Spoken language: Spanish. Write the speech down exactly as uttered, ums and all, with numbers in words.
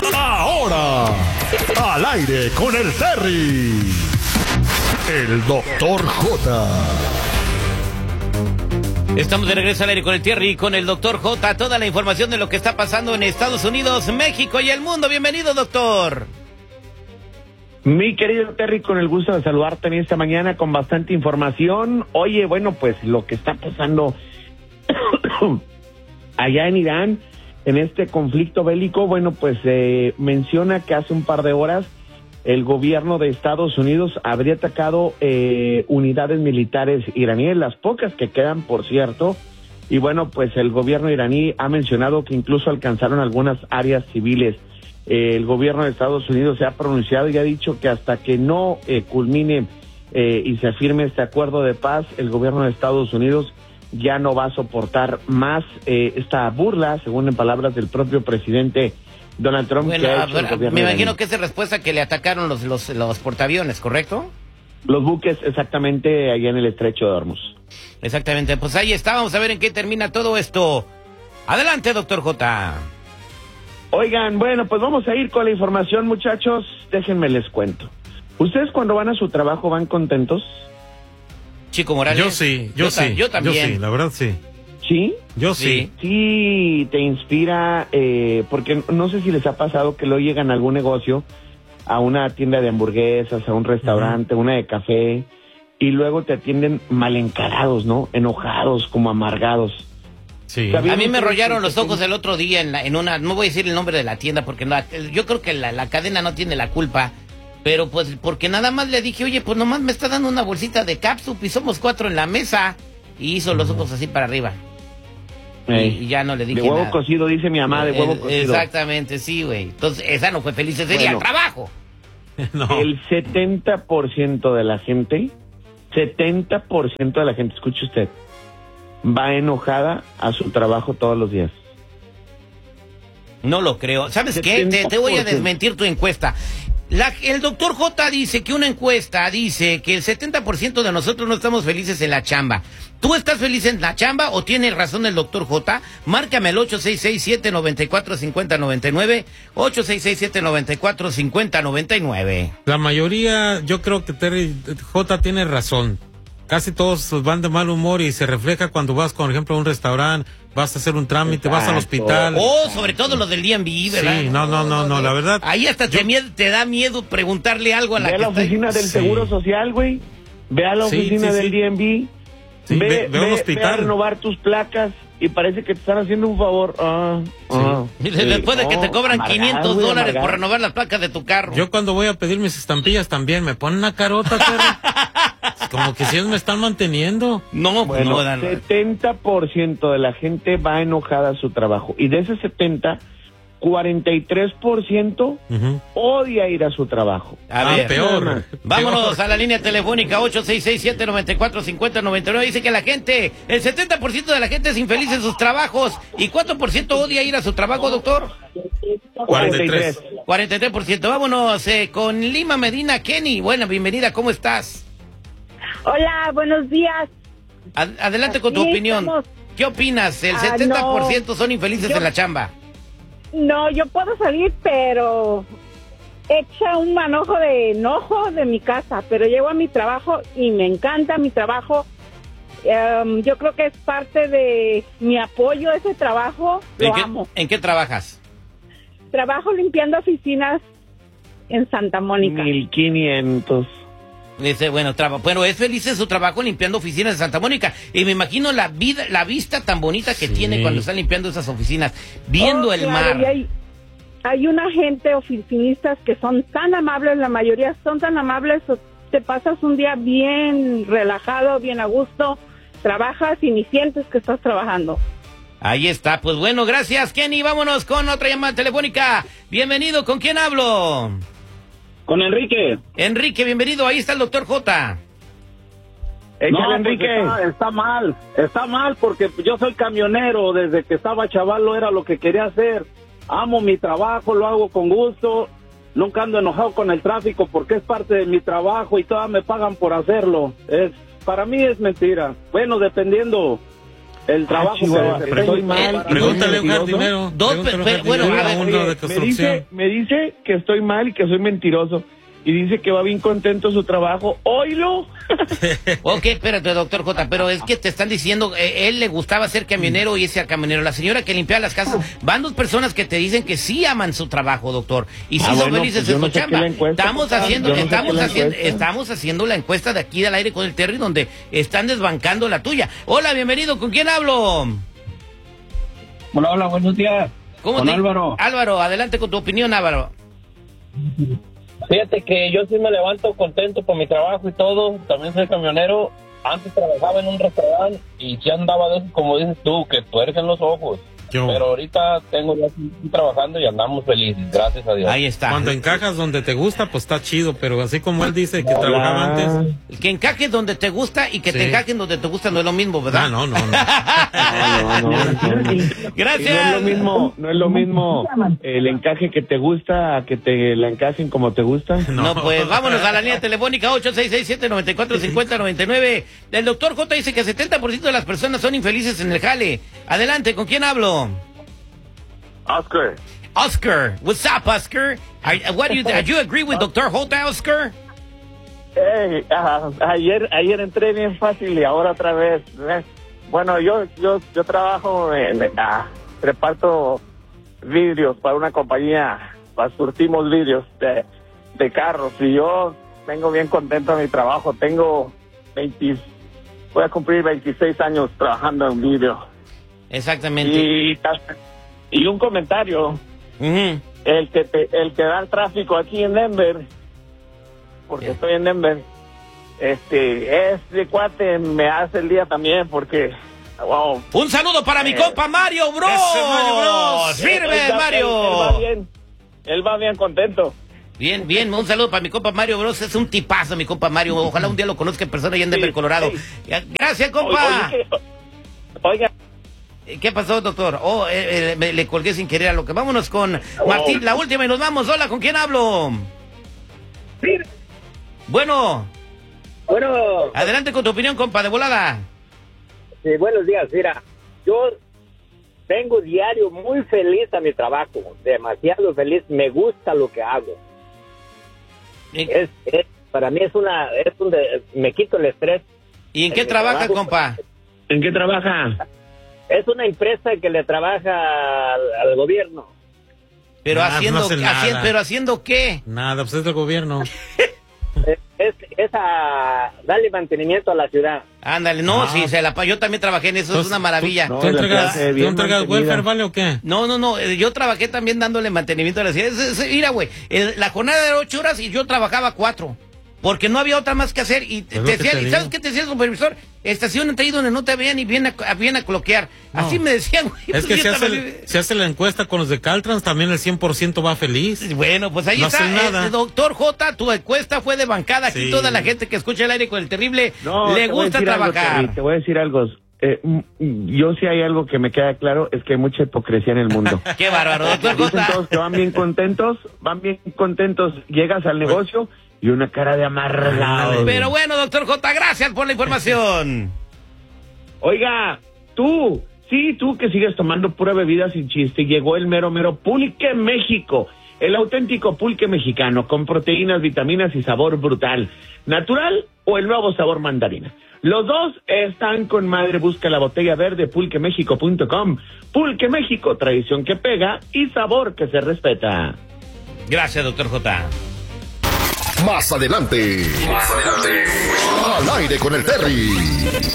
Ahora, al aire con el Terry, el doctor J. Estamos de regreso al aire con el Terry y con el doctor J. Toda la información de lo que está pasando en Estados Unidos, México y el mundo. Bienvenido, doctor. Mi querido Terry, con el gusto de saludarte en esta mañana con bastante información. Oye, bueno, pues lo que está pasando allá en Irán, en este conflicto bélico, bueno, pues eh, menciona que hace un par de horas el gobierno de Estados Unidos habría atacado eh, unidades militares iraníes, las pocas que quedan, por cierto, y bueno, pues el gobierno iraní ha mencionado que incluso alcanzaron algunas áreas civiles. Eh, el gobierno de Estados Unidos se ha pronunciado y ha dicho que hasta que no eh, culmine eh, y se firme este acuerdo de paz, el gobierno de Estados Unidos ya no va a soportar más eh, esta burla, según en palabras del propio presidente Donald Trump. Bueno, que ha a hecho ver, el gobierno me iraní. imagino que es de respuesta que le atacaron los, los, los portaaviones, ¿correcto? Los buques exactamente allá en el estrecho de Hormuz. Exactamente, pues ahí está, vamos a ver en qué termina todo esto. Adelante, doctor J. Oigan, bueno, pues vamos a ir con la información, muchachos. Déjenme les cuento. ¿Ustedes cuando van a su trabajo van contentos? Chico Morales. Yo sí, yo, yo sí. Yo también. Yo sí, la verdad sí. ¿Sí? Yo sí. Sí, te inspira, eh, porque no sé si les ha pasado que luego llegan a algún negocio, a una tienda de hamburguesas, a un restaurante, uh-huh. una de café, y luego te atienden mal encarados, ¿no? Enojados, como amargados. Sí. A mí me rollaron los ojos el otro día en, la, en una, no voy a decir el nombre de la tienda porque no, yo creo que la, la cadena no tiene la culpa, pero pues porque nada más le dije, oye, pues nomás me está dando una bolsita de catsup y somos cuatro en la mesa, y hizo los ojos así para arriba. Hey, y ya no le dije de huevo nada. Cocido, dice mi mamá, de huevo eh, cocido. Exactamente, sí, güey. Entonces, esa no fue feliz ese día, bueno, el trabajo. No. El setenta por ciento de la gente, setenta por ciento de la gente, escuche usted, va enojada a su trabajo todos los días. No lo creo. ¿Sabes qué? Te, te voy a desmentir tu encuesta. La, el doctor J dice que una encuesta dice que el setenta por ciento de nosotros no estamos felices en la chamba. ¿Tú estás feliz en la chamba o tiene razón el doctor J? Márcame al ocho seis seis, siete nueve cuatro, cinco cero nueve nueve, ocho seis seis, siete nueve cuatro, cinco cero nueve nueve. La mayoría, yo creo que Terry J tiene razón. Casi todos van de mal humor y se refleja cuando vas, por ejemplo, a un restaurante, vas a hacer un trámite, Exacto. vas al hospital. Oh, sobre todo lo del D M V, ¿verdad? Sí, no, no, no, no, la verdad. Ahí hasta yo... te, miedo, te da miedo preguntarle algo a la Ve a la oficina está... del sí. Seguro Social, güey. Ve a la oficina sí, sí, del sí. D M V. Sí, ve, ve, ve, ve, al hospital. ve a renovar tus placas y parece que te están haciendo un favor. Ah, sí. ah, y después sí. de que te cobran amargado, quinientos wey, dólares amargado. por renovar las placas de tu carro. Yo cuando voy a pedir mis estampillas también me ponen una carota, Terry. Como que si ellos me están manteniendo. No, bueno, no dan. setenta por ciento de la gente va enojada a su trabajo. Y de ese setenta, cuarenta y tres por ciento uh-huh. odia ir a su trabajo. A ah, ver, peor. Vámonos peor. a la línea telefónica ocho seis seis, siete nueve cuatro, cinco cero nueve nueve. Dice que la gente, el setenta por ciento de la gente es infeliz en sus trabajos. ¿Y cuánto por ciento odia ir a su trabajo, doctor? cuarenta y tres. cuarenta y tres por ciento. Vámonos eh, con Lima Medina. Kenny, buena, bienvenida, ¿cómo estás? Hola, buenos días. Ad- adelante con tu Aquí opinión. estamos. ¿Qué opinas? ¿El Ah, setenta por ciento no. son infelices Yo- en la chamba? No, yo puedo salir, pero echa un manojo de enojo de mi casa, pero llego a mi trabajo y me encanta mi trabajo. Um, yo creo que es parte de mi apoyo a ese trabajo, ¿En lo qué, amo. ¿En qué trabajas? Trabajo limpiando oficinas en Santa Mónica. mil quinientos. Dice, bueno, traba, bueno, es feliz en su trabajo limpiando oficinas de Santa Mónica. Y me imagino la vida, la vista tan bonita que sí. tiene cuando está limpiando esas oficinas, viendo Oh, el claro, mar. y hay, hay una gente oficinistas que son tan amables, la mayoría son tan amables, te pasas un día bien relajado, bien a gusto, trabajas y ni sientes que estás trabajando. Ahí está, pues bueno, gracias Kenny, vámonos con otra llamada telefónica. Bienvenido, ¿con quién hablo? Con Enrique. Enrique, bienvenido, ahí está el doctor J. Échale, no, Enrique. Pues está, está mal, está mal porque yo soy camionero, desde que estaba chavalo era lo que quería hacer. Amo mi trabajo, lo hago con gusto, nunca ando enojado con el tráfico porque es parte de mi trabajo y todas me pagan por hacerlo. Es, para mí es mentira. Bueno, dependiendo el trabajo Ah, Chihuahua, que estoy estoy mal. mal. Pregúntale a un mentiroso. jardinero. Dos, pregúntale a un pe- bueno, jardinero, a ver, uno de me construcción. dice, me dice que estoy mal y que soy mentiroso. Y dice que va bien contento su trabajo. ¡Oílo! Ok, espérate, doctor J, pero es que te están diciendo, eh, él le gustaba ser camionero y ese camionero. La señora que limpiaba las casas, van dos personas que te dicen que sí aman su trabajo, doctor, y sí Ah, son bueno, felices pues yo en no su saqué chamba. la encuesta, Estamos papá. haciendo, Yo no saqué estamos la haciendo, encuesta. estamos haciendo la encuesta de aquí del aire con el Terry, donde están desbancando la tuya. Hola, bienvenido, ¿con quién hablo? Hola, hola, buenos días. ¿Cómo Con te- Álvaro. Álvaro, adelante con tu opinión, Álvaro. Fíjate que yo sí me levanto contento por mi trabajo y todo. También soy camionero. Antes trabajaba en un restaurante y sí andaba de eso, como dices tú, que tuercen los ojos. Yo. Pero ahorita tengo ya aquí trabajando y andamos felices, gracias a Dios. Ahí está. Cuando encajas donde te gusta, pues está chido, pero así como él dice que trabajaba antes. Que encajes donde te gusta y que Sí. te encajen donde te gusta no es lo mismo, ¿verdad? Ah, no, no, no. No, no, no. Y Gracias. no es lo mismo, no es lo mismo el encaje que te gusta a que te la encajen como te gusta. No, pues vámonos a la línea telefónica ocho seis seis siete, nueve cuatro cinco cero, nueve nueve. El doctor J dice que setenta por ciento de las personas son infelices en el jale. Adelante, ¿con quién hablo? Oscar. Oscar. What's up, Oscar? Are, what do you, do you agree with doctor J, Oscar? Hey, ah, ayer ayer entré bien fácil y ahora otra vez. ¿ves? Bueno, yo yo yo trabajo en ah, reparto vidrios para una compañía, para surtimos vidrios de, de carros y yo vengo bien contento de mi trabajo. Tengo veinte, voy a cumplir veintiséis años trabajando en vidrio. Exactamente. Y y un comentario, Ujú. el que te, el que da el tráfico aquí en Denver, porque Yeah. estoy en Denver, este, ese cuate me hace el día también, porque, wow. Un saludo para mi Eh, compa Mario Bros. ese Mario Bros. ¡Sirve, Él- él- Mario! Él, va bien, él va bien contento. Bien, bien, un saludo para mi compa Mario Bros. Es un tipazo, mi compa Mario. Ojalá un día lo conozca en persona allá en Denver, Sí, Colorado. sí. Gracias, O- compa. Oye, que- oiga, ¿Qué pasó, doctor? Oh, eh, eh, me, le colgué sin querer a lo que. Vámonos con Martín, la última, y nos vamos. Hola, ¿con quién hablo? sí, Bueno, Bueno, adelante con tu opinión, compa, de volada. sí, buenos días. Mira, yo vengo diario muy feliz a mi trabajo, demasiado feliz. Me gusta lo que hago. ¿Y, Es, es para mí es una, es donde me quito el estrés. y en qué en mi trabaja, trabajo. compa? ¿En qué trabaja? Es una empresa que le trabaja al, al gobierno. Pero Nah, no haciendo, hace nada. haciendo, pero haciendo qué? Nada, pues es del gobierno. Es, es, es a darle mantenimiento a la ciudad. Ándale, no, Ah. sí, se la, pa- yo también trabajé en eso, es Entonces, una maravilla. ¿Tú, No, tú la entregas, clase ¿tú bien entregas mantenida. welfare, vale, o qué? No, no, no, eh, yo trabajé también dándole mantenimiento a la ciudad. Es- es- Mira, güey, el- la jornada era ocho horas y yo trabajaba cuatro. Porque no había otra más que hacer. Y te, Es lo te que decía, te ¿y ¿sabes digo. qué te decía el supervisor? Estacionate ahí donde no te vean y vienen a, vienen a coloquear. No. Así me decían, güey. Es pues, que yo si hace, estaba- el- si hace la encuesta con los de Caltrans, también el cien por ciento va feliz. Bueno, pues ahí No está. hacen nada. Eh, doctor J, tu encuesta fue de bancada. Aquí Sí. toda la gente que escucha el aire con el terrible No, le te voy a gusta decir algo, trabajar. Terry, te voy a decir algo. Eh, mm, mm, yo sí hay algo que me queda claro, es que hay mucha hipocresía en el mundo. Qué bárbaro, doctor Dicen J. todos que van bien contentos, van bien contentos, llegas al negocio y una cara de amargado. Pero bueno, doctor J, gracias por la información. Oiga, tú, sí, tú que sigues tomando pura bebida sin chiste, llegó el mero mero Pulque México, el auténtico pulque mexicano con proteínas, vitaminas y sabor brutal, natural o el nuevo sabor mandarina. Los dos están con madre. Busca la botella verde pulque méxico punto com. Pulque México, tradición que pega y sabor que se respeta. Gracias, doctor J. Más adelante. Más adelante. Al aire con el Terry.